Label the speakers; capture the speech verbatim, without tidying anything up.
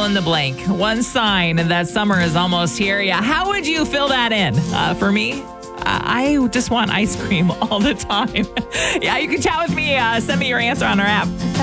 Speaker 1: in the blank. One sign that summer is almost here. Yeah, how would you fill that in? Uh, for me, I just want ice cream all the time. Yeah, you can chat with me. Uh, send me your answer on our app.